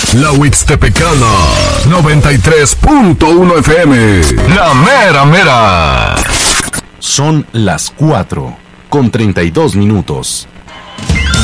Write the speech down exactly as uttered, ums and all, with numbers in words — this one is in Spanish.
La Huixtepecana, noventa y tres punto uno F M. La mera mera. Son las cuatro con treinta y dos minutos.